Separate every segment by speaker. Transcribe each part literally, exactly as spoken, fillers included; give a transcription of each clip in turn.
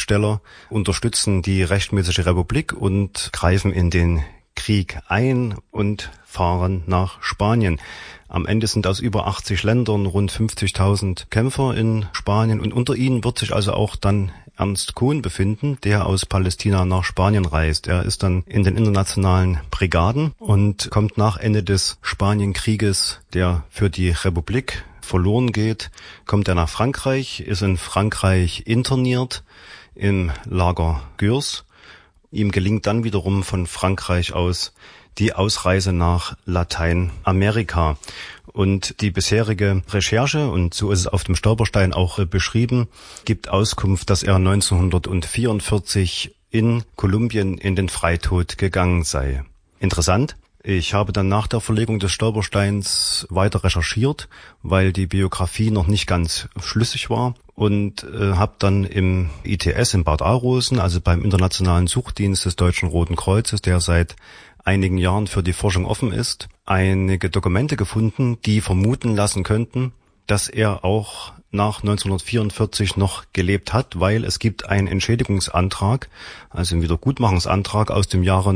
Speaker 1: Schriftsteller unterstützen die rechtmäßige Republik und greifen in den Krieg ein und fahren nach Spanien. Am Ende sind aus über achtzig Ländern rund fünfzigtausend Kämpfer in Spanien und unter ihnen wird sich also auch dann Ernst Cohn befinden, der aus Palästina nach Spanien reist. Er ist dann in den internationalen Brigaden und kommt nach Ende des Spanienkrieges, der für die Republik verloren geht, kommt er nach Frankreich, ist in Frankreich interniert im Lager Gürs. Ihm gelingt dann wiederum von Frankreich aus die Ausreise nach Lateinamerika. Und die bisherige Recherche, und so ist es auf dem Stolperstein auch beschrieben, gibt Auskunft, dass er neunzehnhundertvierundvierzig in Kolumbien in den Freitod gegangen sei. Interessant. Ich habe dann nach der Verlegung des Stolpersteins weiter recherchiert, weil die Biografie noch nicht ganz schlüssig war und äh, habe dann im I T S in Bad Arolsen, also beim Internationalen Suchdienst des Deutschen Roten Kreuzes, der seit einigen Jahren für die Forschung offen ist, einige Dokumente gefunden, die vermuten lassen könnten, dass er auch nach neunzehnhundertvierundvierzig noch gelebt hat, weil es gibt einen Entschädigungsantrag, also einen Wiedergutmachungsantrag aus dem Jahre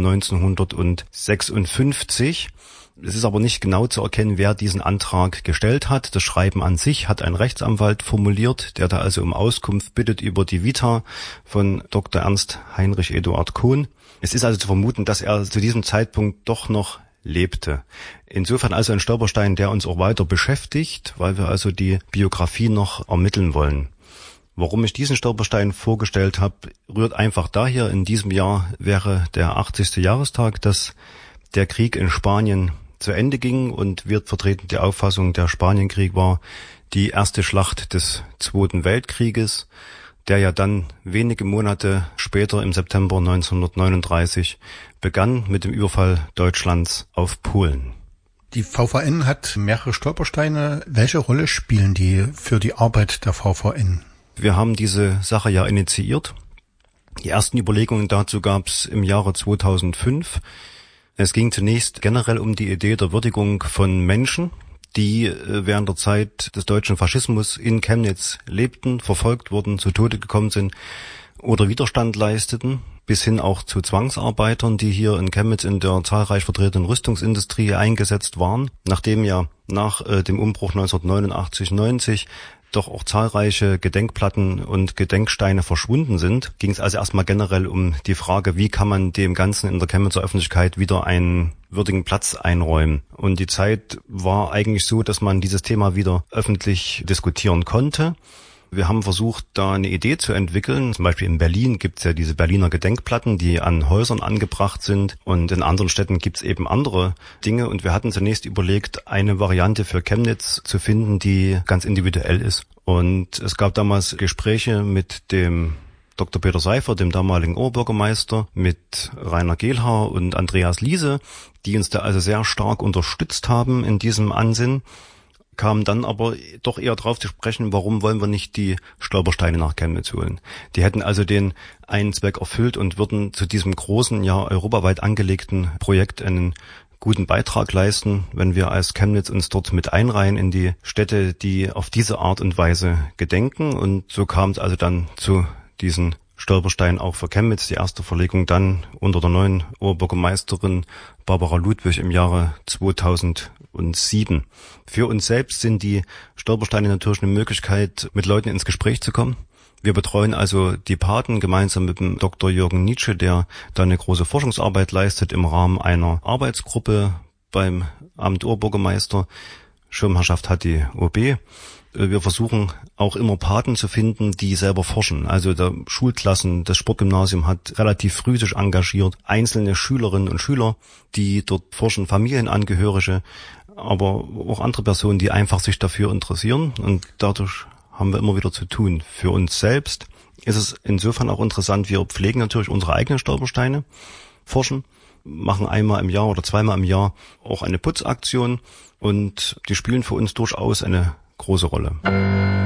Speaker 1: neunzehnhundertsechsundfünfzig. Es ist aber nicht genau zu erkennen, wer diesen Antrag gestellt hat. Das Schreiben an sich hat ein Rechtsanwalt formuliert, der da also um Auskunft bittet über die Vita von Doktor Ernst Heinrich Eduard Cohn. Es ist also zu vermuten, dass er zu diesem Zeitpunkt doch noch lebte. Insofern also ein Stolperstein, der uns auch weiter beschäftigt, weil wir also die Biografie noch ermitteln wollen. Warum ich diesen Stolperstein vorgestellt habe, rührt einfach daher, in diesem Jahr wäre der achtzigste Jahrestag, dass der Krieg in Spanien zu Ende ging und wir vertreten die Auffassung, der Spanienkrieg war die erste Schlacht des Zweiten Weltkrieges, der ja dann wenige Monate später im September neunzehnhundertneununddreißig begann mit dem Überfall Deutschlands auf Polen.
Speaker 2: Die V V N hat mehrere Stolpersteine. Welche Rolle spielen die für die Arbeit der V V N?
Speaker 1: Wir haben diese Sache ja initiiert. Die ersten Überlegungen dazu gab es im Jahre zweitausendfünf. Es ging zunächst generell um die Idee der Würdigung von Menschen, die während der Zeit des deutschen Faschismus in Chemnitz lebten, verfolgt wurden, zu Tode gekommen sind oder Widerstand leisteten, bis hin auch zu Zwangsarbeitern, die hier in Chemnitz in der zahlreich vertretenen Rüstungsindustrie eingesetzt waren. Nachdem ja nach äh, dem Umbruch neunzehnhundertneunundachtzig neunzig doch auch zahlreiche Gedenkplatten und Gedenksteine verschwunden sind, ging es also erstmal generell um die Frage, wie kann man dem Ganzen in der Chemnitzer Öffentlichkeit wieder einen würdigen Platz einräumen. Und die Zeit war eigentlich so, dass man dieses Thema wieder öffentlich diskutieren konnte. Wir haben versucht, da eine Idee zu entwickeln. Zum Beispiel in Berlin gibt es ja diese Berliner Gedenkplatten, die an Häusern angebracht sind. Und in anderen Städten gibt es eben andere Dinge. Und wir hatten zunächst überlegt, eine Variante für Chemnitz zu finden, die ganz individuell ist. Und es gab damals Gespräche mit dem Doktor Peter Seifer, dem damaligen Oberbürgermeister, mit Rainer Gehlhaar und Andreas Liese, die uns da also sehr stark unterstützt haben in diesem Ansinnen. Kam dann aber doch eher drauf zu sprechen, warum wollen wir nicht die Stolpersteine nach Chemnitz holen. Die hätten also den einen Zweck erfüllt und würden zu diesem großen, ja europaweit angelegten Projekt einen guten Beitrag leisten, wenn wir als Chemnitz uns dort mit einreihen in die Städte, die auf diese Art und Weise gedenken. Und so kam es also dann zu diesen Stolperstein auch für Chemnitz, die erste Verlegung dann unter der neuen Oberbürgermeisterin Barbara Ludwig im Jahre zweitausendsieben. Für uns selbst sind die Stolpersteine natürlich eine Möglichkeit, mit Leuten ins Gespräch zu kommen. Wir betreuen also die Paten gemeinsam mit dem Doktor Jürgen Nietzsche, der da eine große Forschungsarbeit leistet im Rahmen einer Arbeitsgruppe beim Amt Oberbürgermeister. Schirmherrschaft hat die O B. Wir versuchen auch immer Paten zu finden, die selber forschen. Also der Schulklassen, das Sportgymnasium hat relativ früh sich engagiert. Einzelne Schülerinnen und Schüler, die dort forschen, Familienangehörige, aber auch andere Personen, die einfach sich dafür interessieren. Und dadurch haben wir immer wieder zu tun. Für uns selbst ist es insofern auch interessant, wir pflegen natürlich unsere eigenen Stolpersteine, forschen, machen einmal im Jahr oder zweimal im Jahr auch eine Putzaktion und die spielen für uns durchaus eine große Rolle.